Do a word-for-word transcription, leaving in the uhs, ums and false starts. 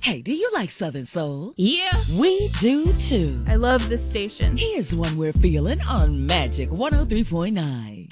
Hey, do you like Southern Soul? Yeah. We do too. I love this station. Here's one we're feeling on Magic one oh three point nine.